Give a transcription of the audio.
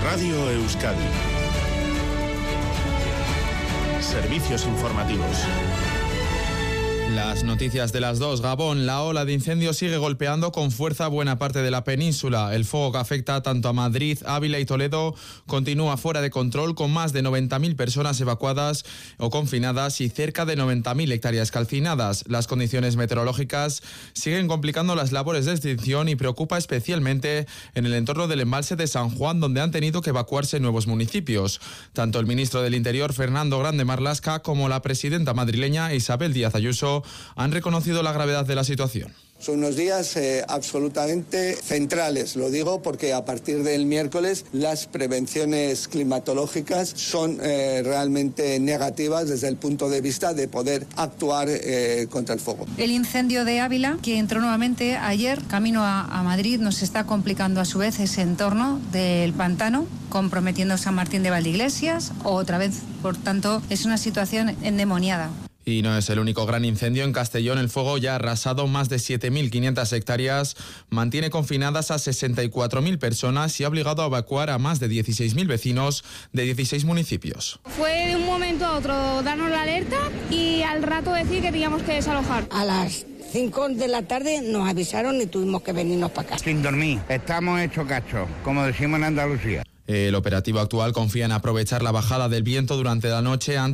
Radio Euskadi. Servicios informativos. Las noticias de las 2. Gabón, la ola de incendios sigue golpeando con fuerza buena parte de la península. El fuego que afecta tanto a Madrid, Ávila y Toledo continúa fuera de control, con más de 90.000 personas evacuadas o confinadas y cerca de 90.000 hectáreas calcinadas. Las condiciones meteorológicas siguen complicando las labores de extinción y preocupa especialmente en el entorno del embalse de San Juan, donde han tenido que evacuarse nuevos municipios. Tanto el ministro del Interior, Fernando Grande Marlaska, como la presidenta madrileña, Isabel Díaz Ayuso, han reconocido la gravedad de la situación. Son unos días absolutamente centrales, lo digo porque a partir del miércoles las prevenciones climatológicas son realmente negativas desde el punto de vista de poder actuar contra el fuego. El incendio de Ávila, que entró nuevamente ayer camino a Madrid, nos está complicando a su vez ese entorno del pantano, comprometiendo San Martín de Valdeiglesias otra vez. Por tanto, es una situación endemoniada. Y no es el único gran incendio. En Castellón el fuego ya ha arrasado más de 7.500 hectáreas, mantiene confinadas a 64.000 personas y ha obligado a evacuar a más de 16.000 vecinos de 16 municipios. Fue de un momento a otro darnos la alerta y al rato decir que teníamos que desalojar. A las 5 de la tarde nos avisaron y tuvimos que venirnos para acá. Sin dormir, estamos hechos cachos, como decimos en Andalucía. El operativo actual confía en aprovechar la bajada del viento durante la noche antes